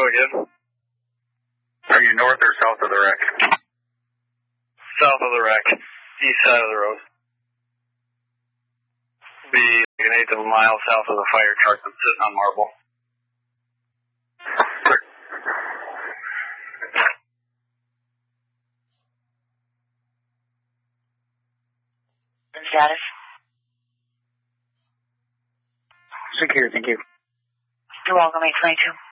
again. Are you north or south of the wreck? South of the wreck. East side of the road. Be an eighth of a mile south of the fire truck that's sitting on Marble. Status? Secure, thank you. You're welcome, 822.